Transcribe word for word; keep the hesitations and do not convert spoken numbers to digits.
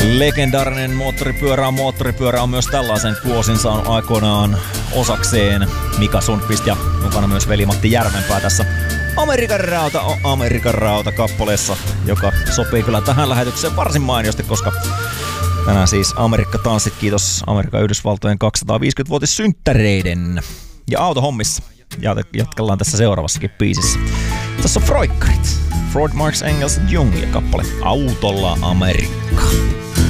Legendaarinen moottoripyörä on moottoripyörä on myös tällaisen kuosin saanut aikoinaan osakseen Mika Sundqvist ja mukana myös veli Matti Järvenpää tässä Amerikan rauta on Amerikan rauta kappaleessa, joka sopii kyllä tähän lähetykseen varsin mainiosti, koska tänään siis Amerikka-tanssit, kiitos Amerikan Yhdysvaltojen kaksisataaviisikymmenvuotissynttäreiden ja autohommissa. Ja jatkellaan tässä seuraavassakin biisissä. Tässä on Froikkarit, Freud, Marx, Engels, Jung ja kappale Autolla Amerikka.